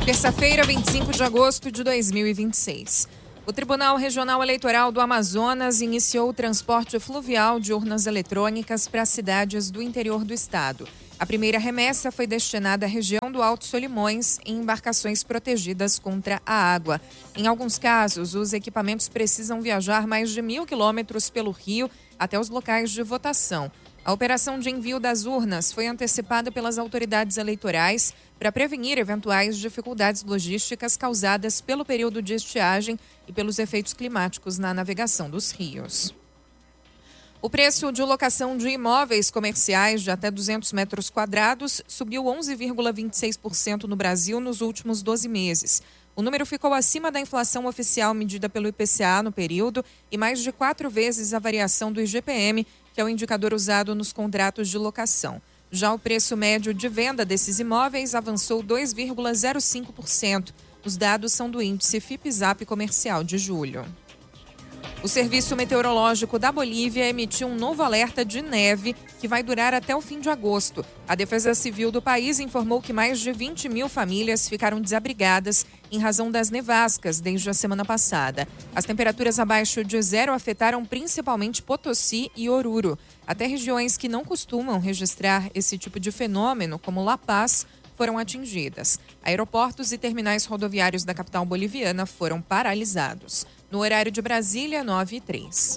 Terça-feira, 25 de agosto de 2026. O Tribunal Regional Eleitoral do Amazonas iniciou o transporte fluvial de urnas eletrônicas para cidades do interior do estado. A primeira remessa foi destinada à região do Alto Solimões em embarcações protegidas contra a água. Em alguns casos, os equipamentos precisam viajar mais de 1.000 quilômetros pelo rio até os locais de votação. A operação de envio das urnas foi antecipada pelas autoridades eleitorais para prevenir eventuais dificuldades logísticas causadas pelo período de estiagem e pelos efeitos climáticos na navegação dos rios. O preço de locação de imóveis comerciais de até 200 metros quadrados subiu 11,26% no Brasil nos últimos 12 meses. O número ficou acima da inflação oficial medida pelo IPCA no período e mais de 4 vezes a variação do IGPM, que é o indicador usado nos contratos de locação. Já o preço médio de venda desses imóveis avançou 2,05%. Os dados são do índice FIPZAP comercial de julho. O Serviço Meteorológico da Bolívia emitiu um novo alerta de neve que vai durar até o fim de agosto. A Defesa Civil do país informou que mais de 20.000 famílias ficaram desabrigadas em razão das nevascas desde a semana passada. As temperaturas abaixo de zero afetaram principalmente Potosí e Oruro. Até regiões que não costumam registrar esse tipo de fenômeno, como La Paz, foram atingidas. Aeroportos e terminais rodoviários da capital boliviana foram paralisados. No horário de Brasília, 9h03.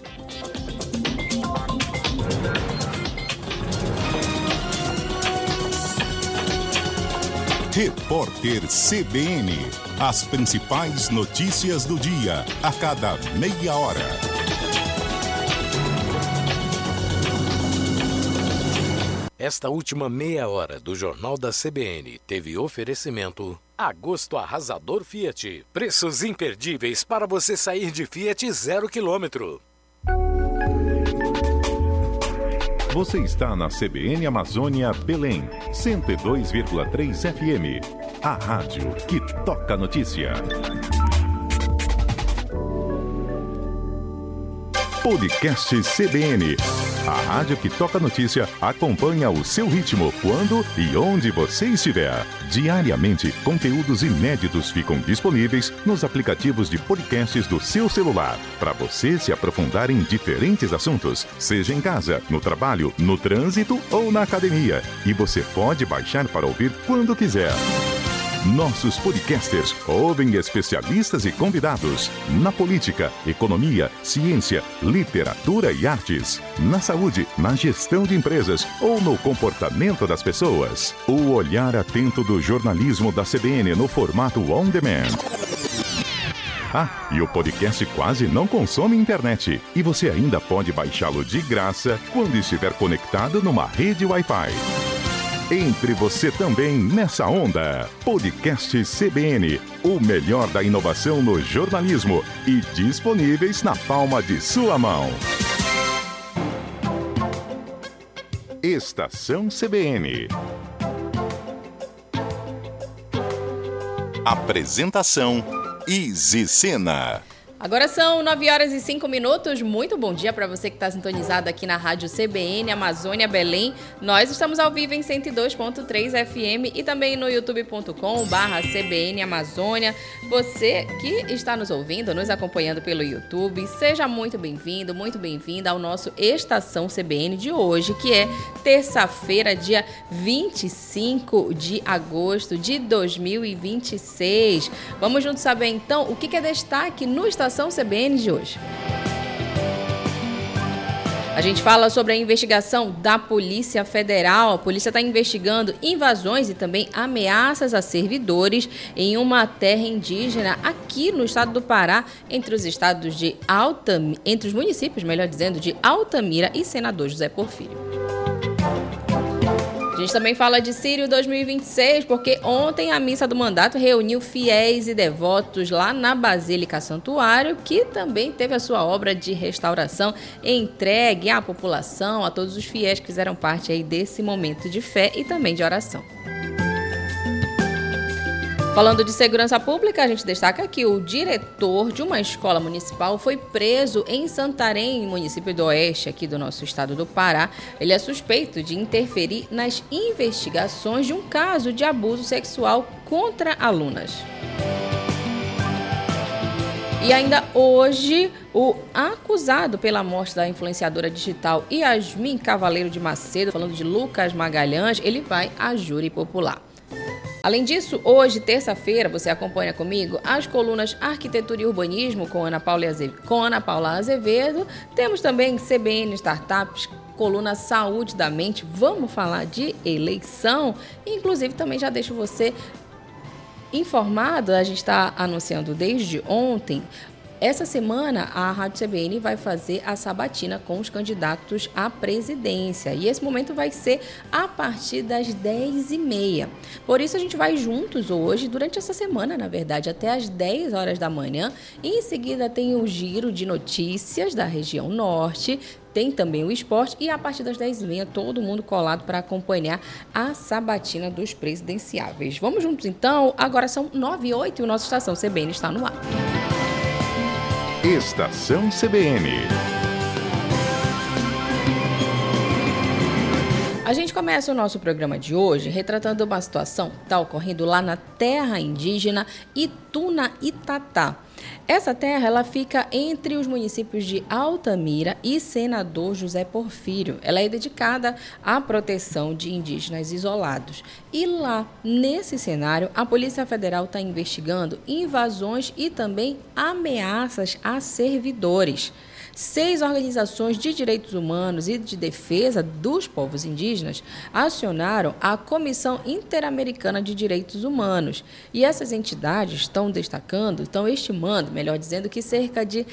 Repórter CBN. As principais notícias do dia, a cada meia hora. Esta última meia hora do Jornal da CBN teve oferecimento Agosto Arrasador Fiat. Preços imperdíveis para você sair de Fiat 0 km. Você está na CBN Amazônia Belém, 102,3 FM. A rádio que toca notícia. Podcast CBN. A rádio que toca notícia acompanha o seu ritmo, quando e onde você estiver. Diariamente, conteúdos inéditos ficam disponíveis nos aplicativos de podcasts do seu celular, para você se aprofundar em diferentes assuntos, seja em casa, no trabalho, no trânsito ou na academia. E você pode baixar para ouvir quando quiser. Nossos podcasters ouvem especialistas e convidados na política, economia, ciência, literatura e artes, na saúde, na gestão de empresas ou no comportamento das pessoas. O olhar atento do jornalismo da CBN no formato on demand. Ah, e o podcast quase não consome internet. E você ainda pode baixá-lo de graça quando estiver conectado numa rede Wi-Fi. Entre você também nessa onda. Podcast CBN, o melhor da inovação no jornalismo e disponíveis na palma de sua mão. Estação CBN. Apresentação Izzy Sena. Agora são 9h05. Muito bom dia para você que está sintonizado aqui na Rádio CBN Amazônia Belém. Nós estamos ao vivo em 102.3 FM e também no youtube.com/CBN Amazônia. Você que está nos ouvindo, nos acompanhando pelo YouTube, seja muito bem-vindo, muito bem-vinda ao nosso Estação CBN de hoje, que é terça-feira, dia 25 de agosto de 2026. Vamos juntos saber então o que é destaque no Estação CBN de hoje. A gente fala sobre a investigação da Polícia Federal. A polícia está investigando invasões e também ameaças a servidores em uma terra indígena aqui no estado do Pará, entre os municípios, melhor dizendo, de Altamira e Senador José Porfírio. A gente também fala de Sírio 2026, porque ontem a missa do mandato reuniu fiéis e devotos lá na Basílica Santuário, que também teve a sua obra de restauração entregue à população, a todos os fiéis que fizeram parte aí desse momento de fé e também de oração. Falando de segurança pública, a gente destaca que o diretor de uma escola municipal foi preso em Santarém, município do Oeste, aqui do nosso estado do Pará. Ele é suspeito de interferir nas investigações de um caso de abuso sexual contra alunas. E ainda hoje, o acusado pela morte da influenciadora digital Yasmin Cavaleiro de Macedo, falando de Lucas Magalhães, ele vai à júri popular. Além disso, hoje, terça-feira, você acompanha comigo as colunas Arquitetura e Urbanismo com Ana Paula Azevedo. Temos também CBN Startups, coluna Saúde da Mente. Vamos falar de eleição. Inclusive, também já deixo você informado, a gente está anunciando desde ontem. Essa semana, a Rádio CBN vai fazer a sabatina com os candidatos à presidência. E esse momento vai ser a partir das 10h30. Por isso, a gente vai juntos hoje, durante essa semana, na verdade, até às 10 horas da manhã. E em seguida, tem o giro de notícias da região norte. Tem também o esporte e a partir das 10h30 todo mundo colado para acompanhar a sabatina dos presidenciáveis. Vamos juntos então? Agora são 9h08 e o nosso Estação CBN está no ar. Estação CBN. A gente começa o nosso programa de hoje retratando uma situação que está ocorrendo lá na terra indígena Ituna-Itatá. Essa terra ela fica entre os municípios de Altamira e Senador José Porfírio. Ela é dedicada à proteção de indígenas isolados. E lá, nesse cenário, a Polícia Federal está investigando invasões e também ameaças a servidores. 6 organizações de direitos humanos e de defesa dos povos indígenas acionaram a Comissão Interamericana de Direitos Humanos. E essas entidades estão estimando, melhor dizendo, que cerca de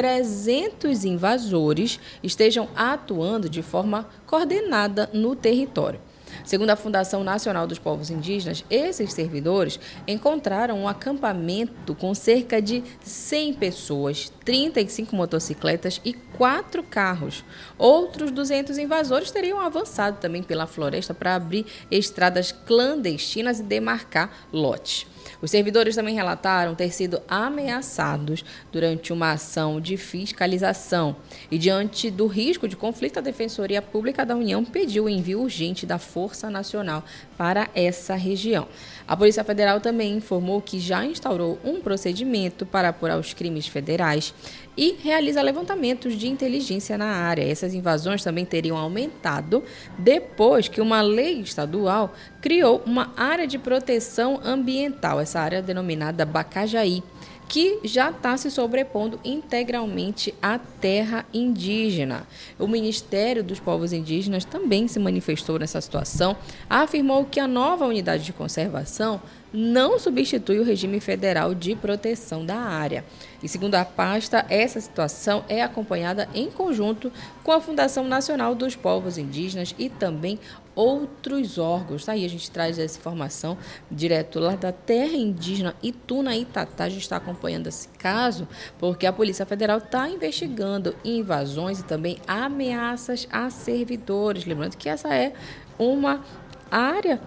300 invasores estejam atuando de forma coordenada no território. Segundo a Fundação Nacional dos Povos Indígenas, esses servidores encontraram um acampamento com cerca de 100 pessoas, 35 motocicletas e 4 carros. Outros 200 invasores teriam avançado também pela floresta para abrir estradas clandestinas e demarcar lotes. Os servidores também relataram ter sido ameaçados durante uma ação de fiscalização. E diante do risco de conflito, a Defensoria Pública da União pediu o envio urgente da Força Nacional para essa região. A Polícia Federal também informou que já instaurou um procedimento para apurar os crimes federais e realiza levantamentos de inteligência na área. Essas invasões também teriam aumentado depois que uma lei estadual criou uma área de proteção ambiental, essa área denominada Bacajaí, que já está se sobrepondo integralmente à terra indígena. O Ministério dos Povos Indígenas também se manifestou nessa situação, afirmou que a nova unidade de conservação não substitui o regime federal de proteção da área. E segundo a pasta, essa situação é acompanhada em conjunto com a Fundação Nacional dos Povos Indígenas e também outros órgãos. Aí a gente traz essa informação direto lá da terra indígena Ituna-Itatá. A gente está acompanhando esse caso porque a Polícia Federal está investigando invasões e também ameaças a servidores. Lembrando que essa é uma área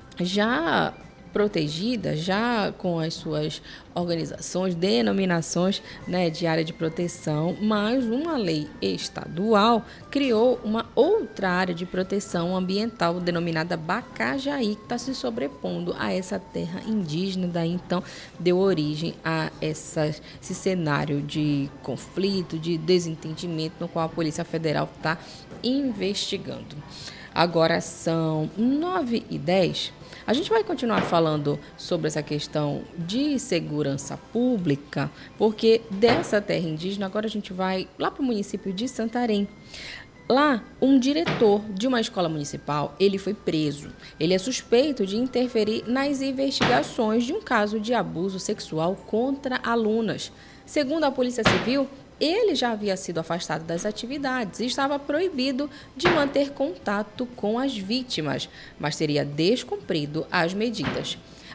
já protegida, já com as suas organizações, denominações, de área de proteção, mas uma lei estadual criou uma outra área de proteção ambiental denominada Bacajaí, que está se sobrepondo a essa terra indígena. Daí então deu origem a esse cenário de conflito, de desentendimento, no qual a Polícia Federal está investigando. Agora são 9h10. A gente vai continuar falando sobre essa questão de segurança pública, porque dessa terra indígena, agora a gente vai lá para o município de Santarém. Lá, um diretor de uma escola municipal, ele foi preso. Ele é suspeito de interferir nas investigações de um caso de abuso sexual contra alunas. Segundo a Polícia Civil, ele já havia sido afastado das atividades e estava proibido de manter contato com as vítimas, mas teria descumprido as medidas.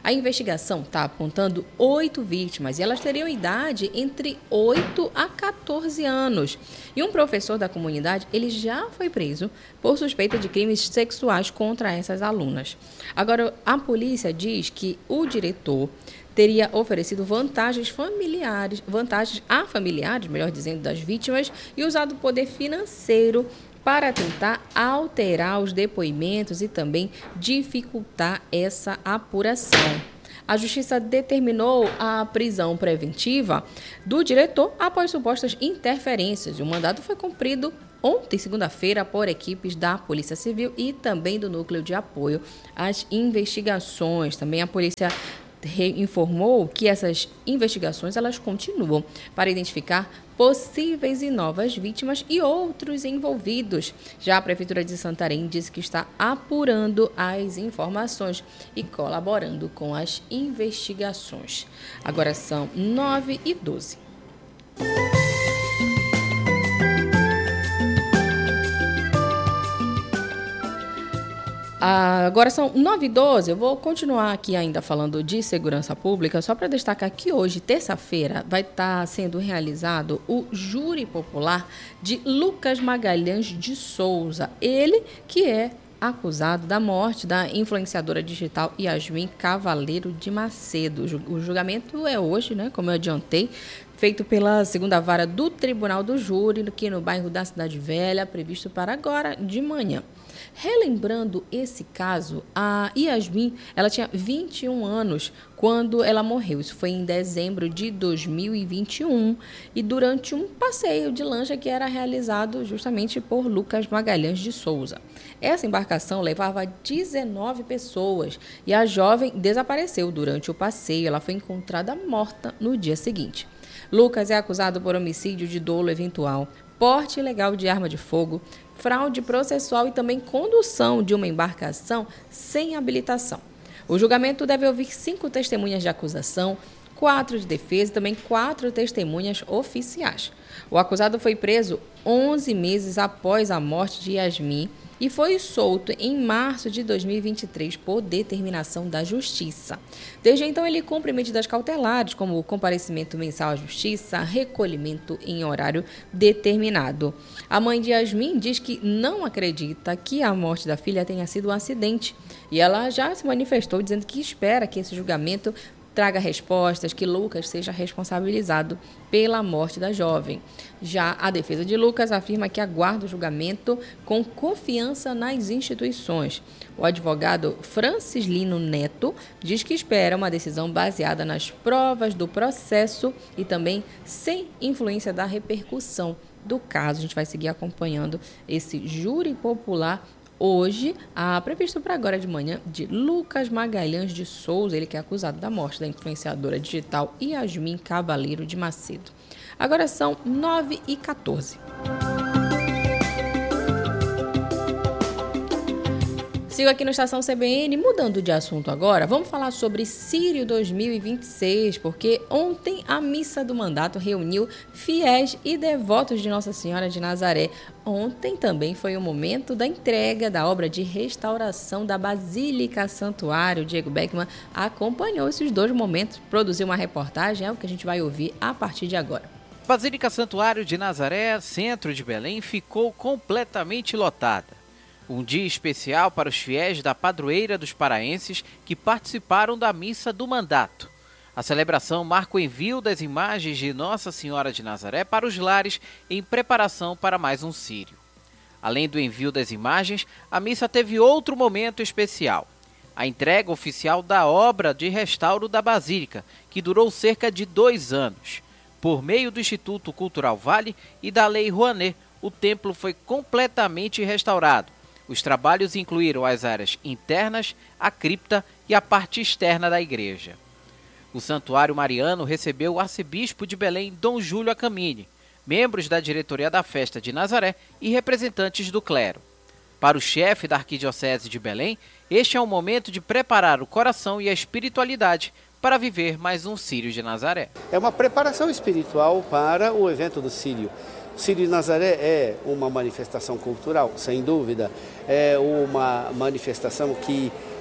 A investigação está apontando 8 vítimas e elas teriam idade entre 8 a 14 anos. E um professor da comunidade, ele já foi preso por suspeita de crimes sexuais contra essas alunas. Agora, a polícia diz que o diretor teria oferecido vantagens a familiares, melhor dizendo, das vítimas, e usado o poder financeiro para tentar alterar os depoimentos e também dificultar essa apuração. A Justiça determinou a prisão preventiva do diretor após supostas interferências. O mandado foi cumprido ontem, segunda-feira, por equipes da Polícia Civil e também do Núcleo de Apoio às Investigações. Também a polícia informou que essas investigações elas continuam para identificar possíveis e novas vítimas e outros envolvidos. Já a Prefeitura de Santarém disse que está apurando as informações e colaborando com as investigações. Agora são 9h12. Agora são 9h12, eu vou continuar aqui ainda falando de segurança pública, só para destacar que hoje, terça-feira, vai estar sendo realizado o júri popular de Lucas Magalhães de Souza. Ele que é acusado da morte da influenciadora digital Yasmin Cavaleiro de Macedo. O julgamento é hoje, né, como eu adiantei, feito pela 2ª Vara do Tribunal do Júri, aqui no bairro da Cidade Velha, previsto para agora de manhã. Relembrando esse caso, a Yasmin, ela tinha 21 anos quando ela morreu. Isso foi em dezembro de 2021 e durante um passeio de lancha que era realizado justamente por Lucas Magalhães de Souza. Essa embarcação levava 19 pessoas e a jovem desapareceu durante o passeio. Ela foi encontrada morta no dia seguinte. Lucas é acusado por homicídio de dolo eventual, porte ilegal de arma de fogo, fraude processual e também condução de uma embarcação sem habilitação. O julgamento deve ouvir 5 testemunhas de acusação, 4 de defesa e também 4 testemunhas oficiais. O acusado foi preso 11 meses após a morte de Yasmin e foi solto em março de 2023 por determinação da Justiça. Desde então, ele cumpre medidas cautelares, como o comparecimento mensal à Justiça, recolhimento em horário determinado. A mãe de Yasmin diz que não acredita que a morte da filha tenha sido um acidente e ela já se manifestou dizendo que espera que esse julgamento traga respostas, que Lucas seja responsabilizado pela morte da jovem. Já a defesa de Lucas afirma que aguarda o julgamento com confiança nas instituições. O advogado Francis Lino Neto diz que espera uma decisão baseada nas provas do processo e também sem influência da repercussão do caso. A gente vai seguir acompanhando esse júri popular hoje, previsto para agora de manhã, de Lucas Magalhães de Souza, ele que é acusado da morte da influenciadora digital Yasmin Cavaleiro de Macedo. Agora são 9h14. Sigo aqui no Estação CBN, mudando de assunto agora, vamos falar sobre Sírio 2026, porque ontem a Missa do Mandato reuniu fiéis e devotos de Nossa Senhora de Nazaré. Ontem também foi o momento da entrega da obra de restauração da Basílica Santuário. O Diego Beckman acompanhou esses 2 momentos, produziu uma reportagem, é o que a gente vai ouvir a partir de agora. Basílica Santuário de Nazaré, centro de Belém, ficou completamente lotada. Um dia especial para os fiéis da padroeira dos paraenses que participaram da Missa do Mandato. A celebração marca o envio das imagens de Nossa Senhora de Nazaré para os lares em preparação para mais um Sírio. Além do envio das imagens, a missa teve outro momento especial. A entrega oficial da obra de restauro da Basílica, que durou cerca de 2 anos. Por meio do Instituto Cultural Vale e da Lei Rouanet, o templo foi completamente restaurado. Os trabalhos incluíram as áreas internas, a cripta e a parte externa da igreja. O Santuário Mariano recebeu o arcebispo de Belém, Dom Júlio Acamini, membros da diretoria da Festa de Nazaré e representantes do clero. Para o chefe da Arquidiocese de Belém, este é um momento de preparar o coração e a espiritualidade para viver mais um Sírio de Nazaré. É uma preparação espiritual para o evento do Sírio. O Sírio de Nazaré é uma manifestação cultural, sem dúvida. É uma manifestação que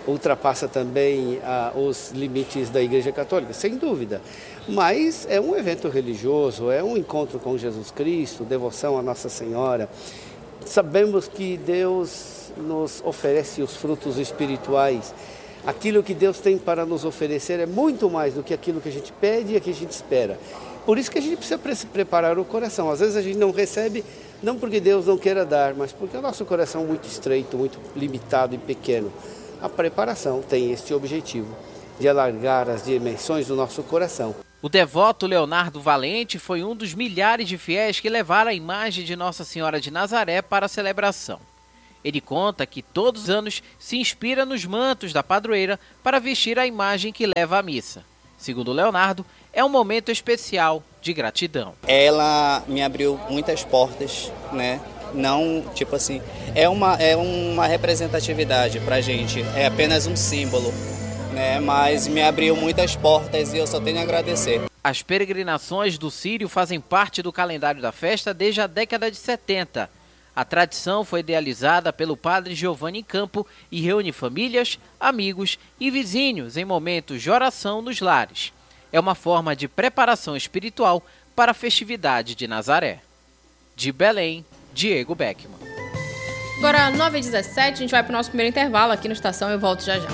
ultrapassa também os limites da Igreja Católica, sem dúvida. Mas é um evento religioso, é um encontro com Jesus Cristo, devoção a Nossa Senhora. Sabemos que Deus nos oferece os frutos espirituais. Aquilo que Deus tem para nos oferecer é muito mais do que aquilo que a gente pede e que a gente espera. Por isso que a gente precisa preparar o coração. Às vezes a gente não recebe, não porque Deus não queira dar, mas porque o nosso coração é muito estreito, muito limitado e pequeno. A preparação tem este objetivo, de alargar as dimensões do nosso coração. O devoto Leonardo Valente foi um dos milhares de fiéis que levaram a imagem de Nossa Senhora de Nazaré para a celebração. Ele conta que todos os anos se inspira nos mantos da padroeira para vestir a imagem que leva à missa. Segundo Leonardo, é um momento especial de gratidão. Ela me abriu muitas portas, né? Não, tipo assim, é uma representatividade pra gente, é apenas um símbolo, né? Mas me abriu muitas portas e eu só tenho a agradecer. As peregrinações do Círio fazem parte do calendário da festa desde a década de 70. A tradição foi idealizada pelo padre Giovanni Campo e reúne famílias, amigos e vizinhos em momentos de oração nos lares. É uma forma de preparação espiritual para a festividade de Nazaré. De Belém, Diego Beckman. Agora, 9h17, a gente vai para o nosso primeiro intervalo aqui no Estação. Eu volto já já.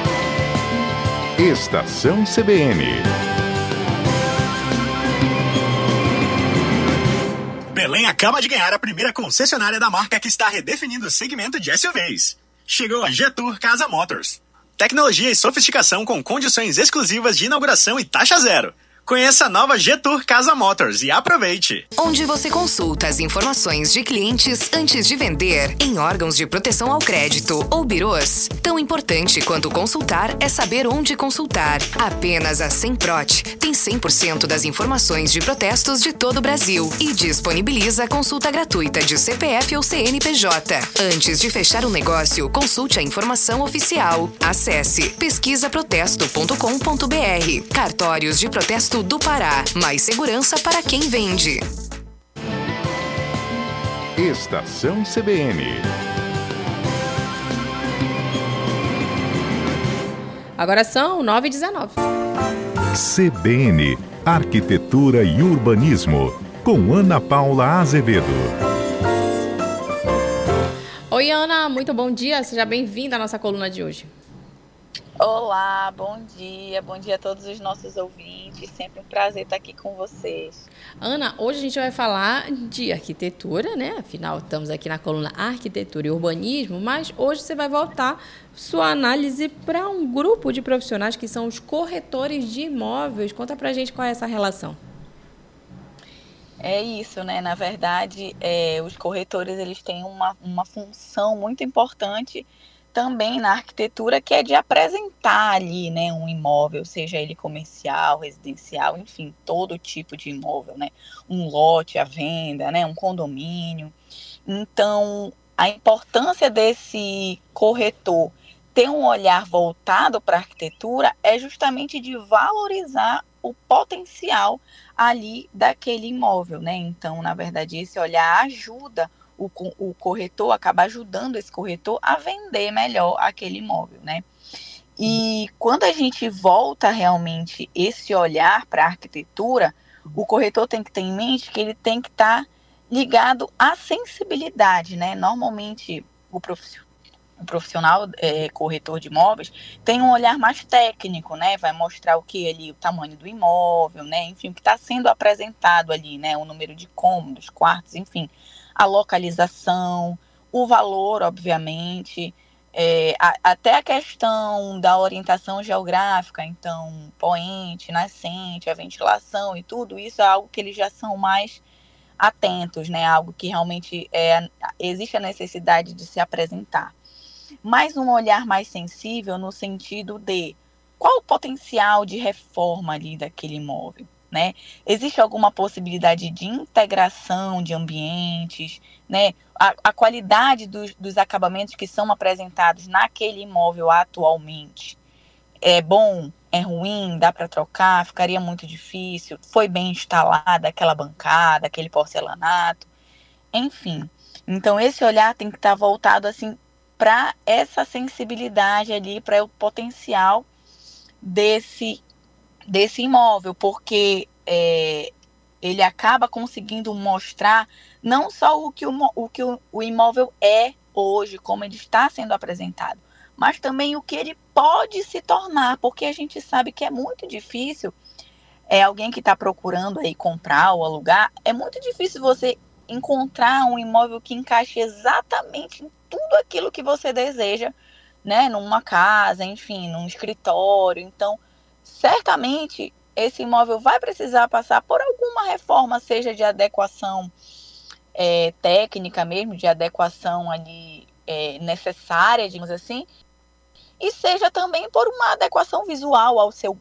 Estação CBN. Belém acaba de ganhar a primeira concessionária da marca que está redefinindo o segmento de SUVs. Chegou a Jetour Casa Motors. Tecnologia e sofisticação com condições exclusivas de inauguração e taxa zero. Conheça a nova Jetour Casa Motors e aproveite! Onde você consulta as informações de clientes antes de vender em órgãos de proteção ao crédito ou birôs. Tão importante quanto consultar é saber onde consultar. Apenas a Semprot tem 100% das informações de protestos de todo o Brasil e disponibiliza consulta gratuita de CPF ou CNPJ. Antes de fechar um negócio, consulte a informação oficial. Acesse pesquisaprotesto.com.br. Cartórios de Protesto do Pará. Mais segurança para quem vende. Estação CBN. Agora são 9h19. CBN, Arquitetura e Urbanismo, com Ana Paula Azevedo. Oi, Ana, muito bom dia. Seja bem-vinda à nossa coluna de hoje. Olá, bom dia a todos os nossos ouvintes, sempre um prazer estar aqui com vocês. Ana, hoje a gente vai falar de arquitetura, né? Afinal, estamos aqui na coluna Arquitetura e Urbanismo, mas hoje você vai voltar sua análise para um grupo de profissionais que são os corretores de imóveis. Conta pra gente qual é essa relação. É isso, né? Na verdade, os corretores eles têm uma função muito importante também na arquitetura, que é de apresentar ali, né, um imóvel, seja ele comercial, residencial, enfim, todo tipo de imóvel, né, um lote à venda, né, um condomínio. Então, a importância desse corretor ter um olhar voltado para a arquitetura é justamente de valorizar o potencial ali daquele imóvel, né? Então, na verdade, esse olhar ajuda o corretor, acaba ajudando esse corretor a vender melhor aquele imóvel, né? E quando a gente volta realmente esse olhar para a arquitetura, o corretor tem que ter em mente que ele tem que estar ligado à sensibilidade, né? Normalmente, o profissional corretor de imóveis tem um olhar mais técnico, né? Vai mostrar o que ali, o tamanho do imóvel, né? Enfim, o que está sendo apresentado ali, né? O número de cômodos, quartos, enfim, a localização, o valor, obviamente, até a questão da orientação geográfica, então, poente, nascente, a ventilação e tudo isso é algo que eles já são mais atentos, né? Algo que realmente existe a necessidade de se apresentar. Mas um olhar mais sensível no sentido de qual o potencial de reforma ali daquele imóvel, né? Existe alguma possibilidade de integração de ambientes, né? A qualidade dos acabamentos que são apresentados naquele imóvel atualmente é bom, é ruim, dá para trocar, ficaria muito difícil, foi bem instalada aquela bancada, aquele porcelanato, enfim. Então esse olhar tem que estar voltado assim para essa sensibilidade ali, para o potencial desse imóvel, porque ele acaba conseguindo mostrar não só o que o imóvel é hoje, como ele está sendo apresentado, mas também o que ele pode se tornar, porque a gente sabe que é muito difícil, alguém que está procurando aí comprar ou alugar, é muito difícil você encontrar um imóvel que encaixe exatamente em tudo aquilo que você deseja, né, numa casa, enfim, num escritório. Então, certamente, esse imóvel vai precisar passar por alguma reforma, seja de adequação técnica mesmo, de adequação ali necessária, digamos assim, e seja também por uma adequação visual ao seu